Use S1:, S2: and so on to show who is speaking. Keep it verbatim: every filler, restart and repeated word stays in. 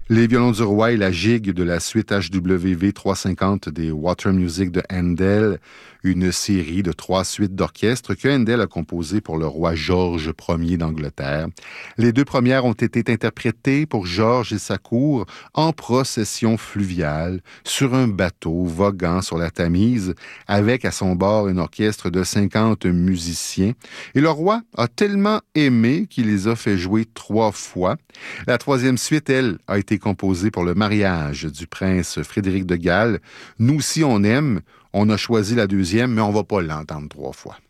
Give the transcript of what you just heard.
S1: Les violons du roi et la gigue de la suite H W V trois cent cinquante des Water Music de Handel, une série de trois suites d'orchestre que Handel a composées pour le roi George Ier d'Angleterre. Les deux premières ont été interprétées pour George et sa cour en procession fluviale sur un bateau voguant sur la Tamise avec à son bord un orchestre de cinquante musiciens. Et le roi a tellement aimé qu'il les a fait jouer trois fois. La troisième suite, elle, a été composée pour le mariage du prince Frédéric de Galles. Nous aussi, on aime. On a choisi la deuxième, mais on ne va pas l'entendre trois fois.